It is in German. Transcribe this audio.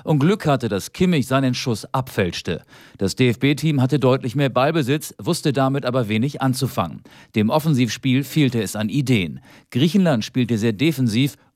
und Glück hatte, dass Kimmich seinen Schuss abfälschte. Das DFB-Team hatte deutlich mehr Ballbesitz, wusste damit aber wenig anzufangen. Dem Offensivspiel fehlte es an Ideen. Griechenland spielte sehr defensiv